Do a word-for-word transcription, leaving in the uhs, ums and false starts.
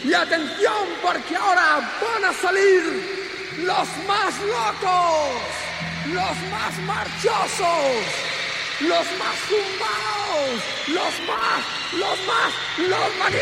Y atención, porque ahora van a salir los más locos, los más marchosos, los más zumbados, los más, los más, los más...